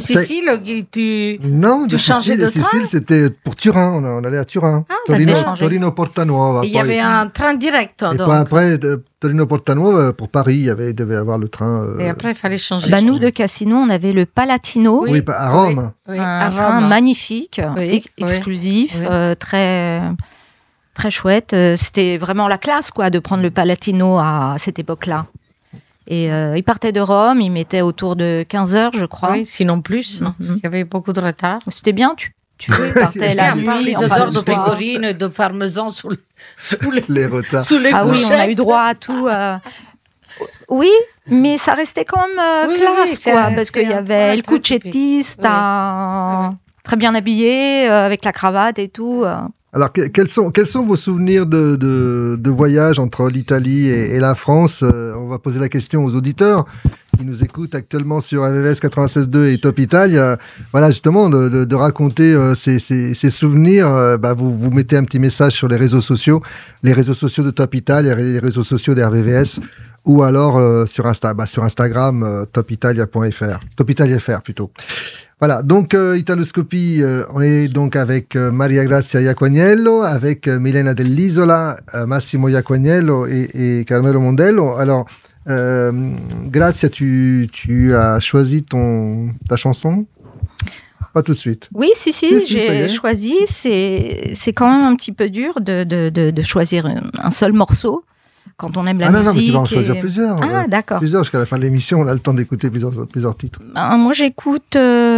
Sicile, Non, de changeais de train. Sicile, c'était pour Turin. On allait à Turin. Torino Porta Nuova. Il y avait un train direct. Et donc. après, Torino Porta Nuova, pour Paris, il devait y avoir le train. Et après, il fallait changer. Nous, de Cassino, on avait le Palatino. Oui, à Rome. Oui, un train magnifique, exclusif, très, très chouette. C'était vraiment la classe, quoi, de prendre le Palatino à cette époque-là. Et il partait de Rome, il mettait autour de 15 heures, je crois. Oui, sinon plus, parce qu'il y avait beaucoup de retard. C'était bien, tu partais la nuit. Les odeurs de pécorine et de parmesan sous les retards. Sous les oui, on a eu droit à tout. Oui, mais ça restait quand même classe, quoi, parce qu'il y avait le cuccettista, très bien habillé, avec la cravate et tout. Alors, quels sont vos souvenirs de voyage entre l'Italie et la France? On va poser la question aux auditeurs qui nous écoutent actuellement sur RVVS 96.2 et Top Italia. Voilà, justement, de raconter ces souvenirs. Vous mettez un petit message sur les réseaux sociaux de Top Italia, les réseaux sociaux des RVVS, ou alors sur Instagram, topitalia.fr. Topitalia.fr plutôt. Voilà, donc Italoscopie, on est donc avec Maria Grazia Iaquaniello, avec Milena Dell'Isola, Massimo Iaquaniello et Carmelo Mondello. Alors, Grazia, tu as choisi ta chanson? Pas tout de suite. Oui, si, j'ai choisi. C'est quand même un petit peu dur de choisir un seul morceau. Quand on aime la musique. Non, mais tu vas en choisir plusieurs. Ah, d'accord. Plusieurs, jusqu'à la fin de l'émission, on a le temps d'écouter plusieurs titres. Moi, j'écoute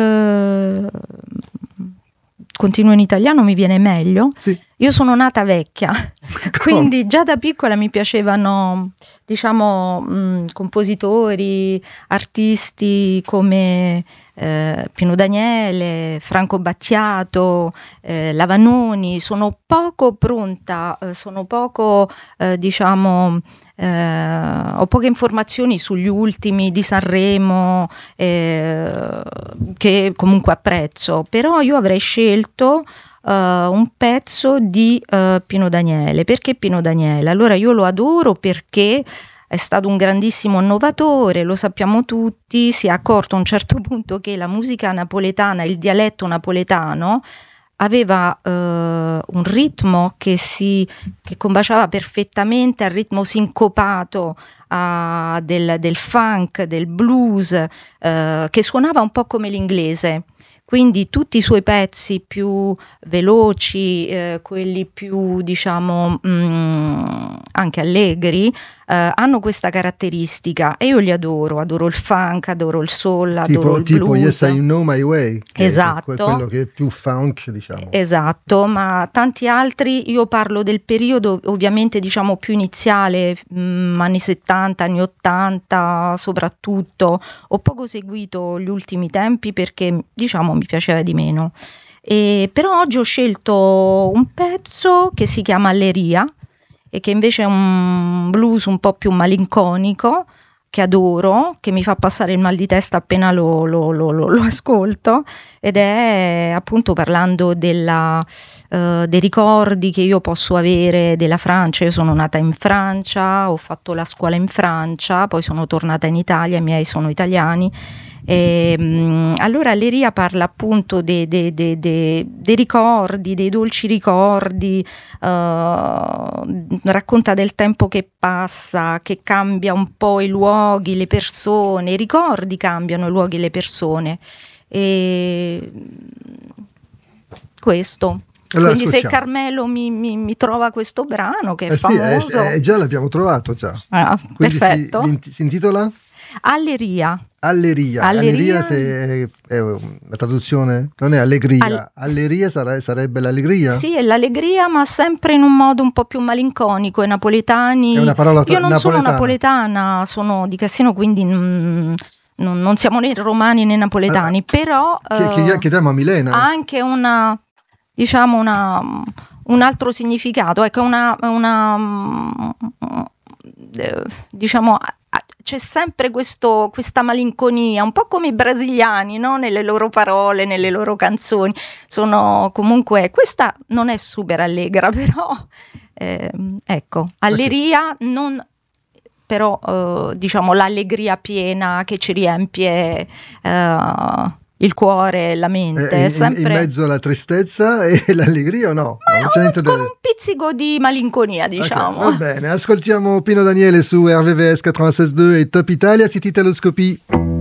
Continuo in italiano, mi viene meglio. Sì. Io sono nata vecchia, quindi già da piccola mi piacevano, diciamo, compositori, artisti come Pino Daniele, Franco Battiato, Lavanoni. Sono poco pronta, ho poche informazioni sugli ultimi di Sanremo, che comunque apprezzo, però io avrei scelto un pezzo di Pino Daniele. Perché Pino Daniele? Allora, io lo adoro perché è stato un grandissimo innovatore, lo sappiamo tutti. Si è accorto a un certo punto che la musica napoletana, il dialetto napoletano, aveva un ritmo che combaciava perfettamente al ritmo sincopato del funk, del blues, che suonava un po' come l'inglese. Quindi tutti i suoi pezzi più veloci, quelli più, diciamo, anche allegri, hanno questa caratteristica e io li adoro il funk, adoro il soul, adoro il tipo blues. Yes, I Know My Way, esatto. Quello che è più funk, diciamo. Esatto, ma tanti altri, io parlo del periodo ovviamente, diciamo, più iniziale, anni 70, anni 80 soprattutto. Ho poco seguito gli ultimi tempi perché, diciamo, mi piaceva di meno. Però oggi ho scelto un pezzo che si chiama Alleria e che invece è un blues un po' più malinconico, che adoro, che mi fa passare il mal di testa appena lo ascolto, ed è appunto parlando dei ricordi che io posso avere della Francia. Io sono nata in Francia, ho fatto la scuola in Francia, poi sono tornata in Italia, i miei sono italiani. Allora Alleria parla appunto dei ricordi, dei dolci ricordi, racconta del tempo che passa, che cambia un po' i luoghi, le persone, i ricordi cambiano i luoghi e le persone. E questo. Allora, quindi se Carmelo mi trova questo brano che è famoso. Già l'abbiamo trovato già. Quindi perfetto. Si intitola? Alleria. Alleria è la traduzione? Non è allegria. Alleria sarebbe l'allegria? Sì, è l'allegria, ma sempre in un modo un po' più malinconico. I napoletani. È una parola Io non sono napoletana, sono di Cassino, quindi non siamo né romani né napoletani, però chiediamo a Milena. Ha anche un altro significato, ecco, diciamo, c'è sempre questa malinconia, un po' come i brasiliani, no? Nelle loro parole, nelle loro canzoni. Sono comunque, questa non è super allegra, però ecco, Alleria non, però diciamo l'allegria piena che ci riempie il cuore e la mente. In mezzo alla tristezza e l'allegria o no? Con un pizzico di malinconia, diciamo. Okay, va bene, ascoltiamo Pino Daniele su RVVS 96.2 e Top Italia, City Telescopie.